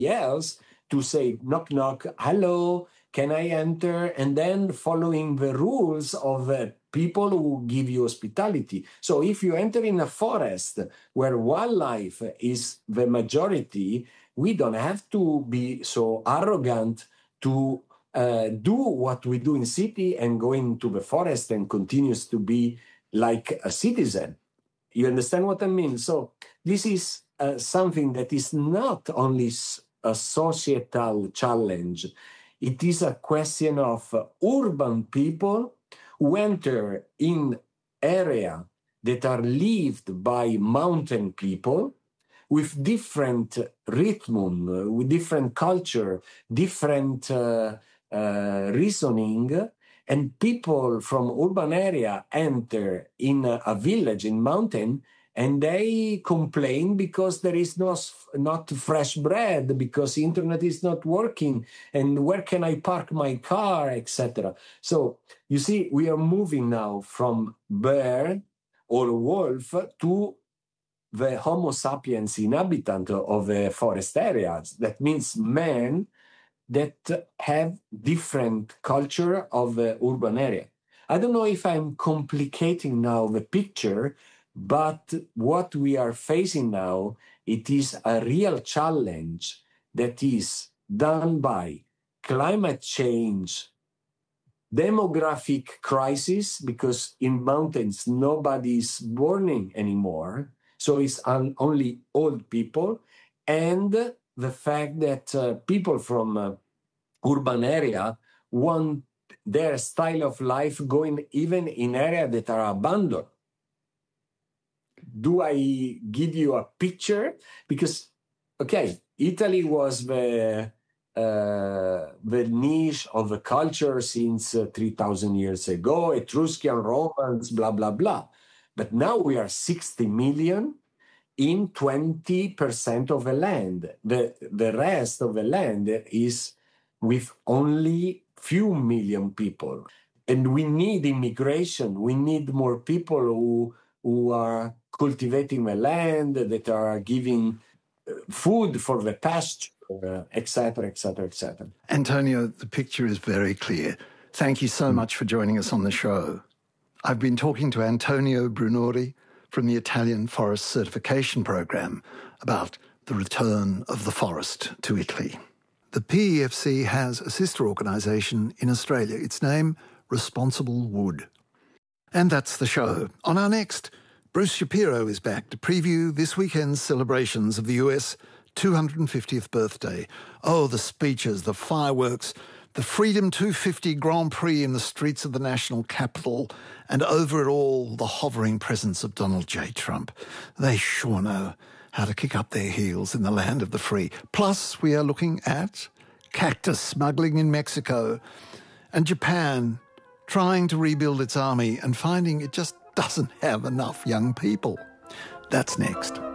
else to say, knock, knock, hello, can I enter? And then following the rules of people who give you hospitality. So if you enter in a forest where wildlife is the majority, we don't have to be so arrogant to do what we do in city and go into the forest and continues to be like a citizen. You understand what I mean? So this is something that is not only a societal challenge. It is a question of urban people who enter in area that are lived by mountain people with different rhythm, with different culture, different reasoning, and people from urban area enter in a village in mountain, and they complain because there is not fresh bread, because internet is not working, and where can I park my car, etc. So you see, we are moving now from bear or wolf to the Homo sapiens inhabitant of the forest areas. That means men that have different culture of the urban area. I don't know if I'm complicating now the picture, but what we are facing now, it is a real challenge that is done by climate change, demographic crisis, because in mountains nobody is burning anymore, so it's only old people, and the fact that people from urban area want their style of life going even in areas that are abandoned. Do I give you a picture? Because, okay, Italy was the niche of the culture since 3,000 years ago, Etruscan, Romans, blah, blah, blah. But now we are 60 million in 20% of the land. The rest of the land is with only few million people. And we need immigration. We need more people who are cultivating the land, that are giving food for the pasture, etc., etc., etc. Antonio, the picture is very clear. Thank you so much for joining us on the show. I've been talking to Antonio Brunori from the Italian Forest Certification Program about the return of the forest to Italy. The PEFC has a sister organisation in Australia. Its name, Responsible Wood. And that's the show. On our next, Bruce Shapiro is back to preview this weekend's celebrations of the US 250th birthday. Oh, the speeches, the fireworks, the Freedom 250 Grand Prix in the streets of the national capital, and over it all, the hovering presence of Donald J. Trump. They sure know how to kick up their heels in the land of the free. Plus, we are looking at cactus smuggling in Mexico and Japan trying to rebuild its army and finding it just doesn't have enough young people. That's next.